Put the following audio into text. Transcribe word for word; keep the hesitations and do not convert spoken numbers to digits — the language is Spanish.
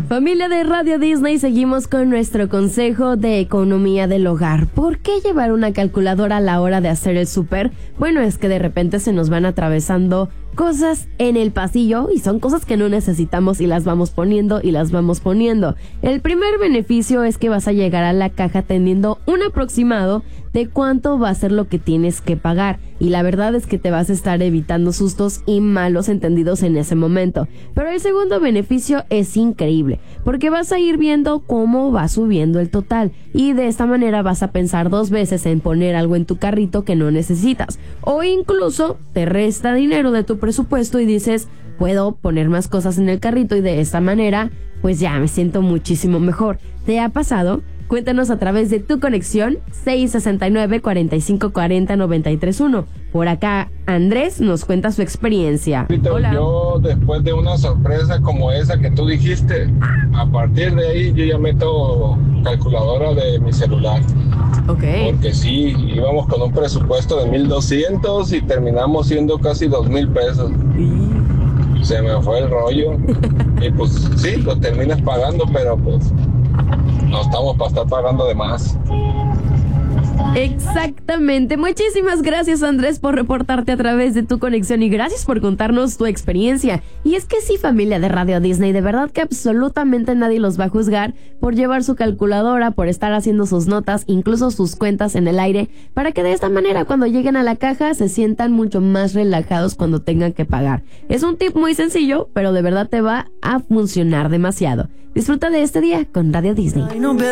Familia de Radio Disney, seguimos con nuestro consejo de economía del hogar. ¿Por qué llevar una calculadora a la hora de hacer el súper? Bueno, es que de repente se nos van atravesando cosas en el pasillo y son cosas que no necesitamos y las vamos poniendo y las vamos poniendo. El primer beneficio es que vas a llegar a la caja teniendo un aproximado de cuánto va a ser lo que tienes que pagar, y la verdad es que te vas a estar evitando sustos y malos entendidos en ese momento. Pero el segundo beneficio es increíble, porque vas a ir viendo cómo va subiendo el total, y de esta manera vas a pensar dos veces en poner algo en tu carrito que no necesitas, o incluso te resta dinero de tu presupuesto y dices, puedo poner más cosas en el carrito y de esta manera pues ya me siento muchísimo mejor. ¿Te ha pasado? Cuéntanos a través de tu conexión seis sesenta y nueve, cuarenta y cinco cuarenta, noventa y tres uno. Por acá Andrés nos cuenta su experiencia. Hola. Yo, después de una sorpresa como esa que tú dijiste, a partir de ahí yo ya meto calculadora de mi celular. Ok. Porque sí, íbamos con un presupuesto de mil doscientos y terminamos siendo casi dos mil pesos. Se me fue el rollo. Y pues sí, lo terminas pagando, pero pues no estamos para estar pagando de más. Exactamente. Muchísimas gracias, Andrés, por reportarte a través de tu conexión y gracias por contarnos tu experiencia. Y es que sí, familia de Radio Disney, de verdad que absolutamente nadie los va a juzgar por llevar su calculadora, por estar haciendo sus notas, incluso sus cuentas en el aire, para que de esta manera cuando lleguen a la caja se sientan mucho más relajados cuando tengan que pagar. Es un tip muy sencillo, pero de verdad te va a funcionar demasiado. Disfruta de este día con Radio Disney.